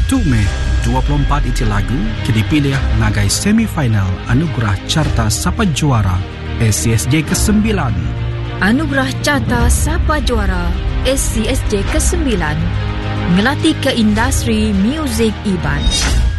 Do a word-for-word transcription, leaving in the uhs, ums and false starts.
satu Mei dua puluh empat itu lagu kini pilih ngagai semifinal Anugerah Carta Sapa Juara S C S J kesembilan. Anugerah Carta Sapa Juara S C S J kesembilan ngelatih ke industri muzik Iban.